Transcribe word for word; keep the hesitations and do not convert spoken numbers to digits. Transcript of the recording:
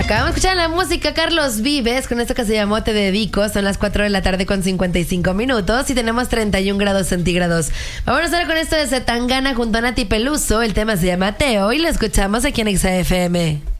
Acabamos de escuchar la música Carlos Vives con esto que se llamó Te Dedico. Son las cuatro de la tarde con cincuenta y cinco minutos y tenemos treinta y un grados centígrados. Vámonos ahora con esto de Zetangana junto a Nati Peluso. El tema se llama Teo y lo escuchamos aquí en Exa F M.